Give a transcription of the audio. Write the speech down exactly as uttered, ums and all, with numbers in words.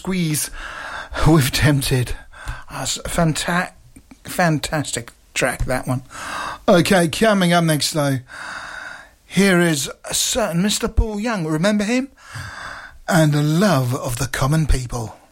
squeeze with Tempted. That's a fanta- fantastic track, that one. Okay, coming up next though, here is a certain Mister Paul Young. Remember him? And the Love of the Common People.